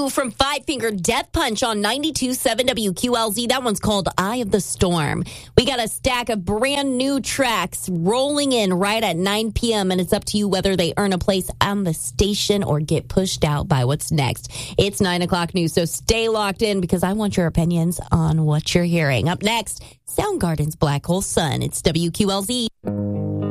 new from Five Finger Death Punch on 92.7 WQLZ. That one's called Eye of the Storm. We got a stack of brand new tracks rolling in right at 9 p.m. and it's up to you whether they earn a place on the station or get pushed out by what's next. It's 9 o'clock news, so stay locked in because I want your opinions on what you're hearing. Up next, Soundgarden's Black Hole Sun. It's WQLZ.